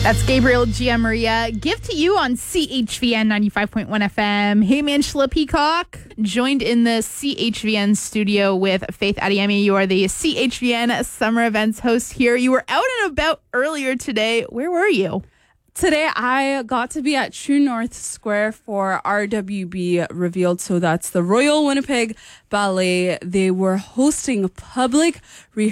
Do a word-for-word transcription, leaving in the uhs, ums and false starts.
That's Gabriel Giammaria. Give to you on C H V N ninety-five point one F M. Hey, Angela Peacock. Joined in the C H V N studio with Faith Adeyemi. You are the C H V N summer events host here. You were out and about earlier today. Where were you? Today, I got to be at True North Square for R W B Revealed. So that's the Royal Winnipeg Ballet. They were hosting public rehearsals